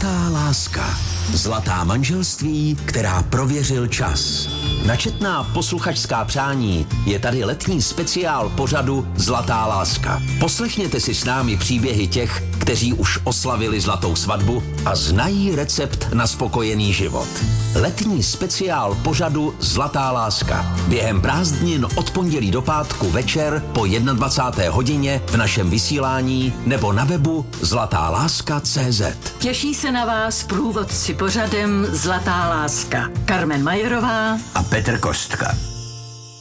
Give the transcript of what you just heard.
Zlatá láska. Zlatá manželství, která prověřil čas. Na četná posluchačská přání je tady letní speciál pořadu Zlatá láska. Poslechněte si s námi příběhy těch, kteří už oslavili zlatou svatbu a znají recept na spokojený život. Letní speciál pořadu Zlatá láska. Během prázdnin od pondělí do pátku večer po 21. hodině v našem vysílání nebo na webu zlatáláska.cz. Těší se na vás průvodci pořadem Zlatá láska. Carmen Majerová a Petr Kostka.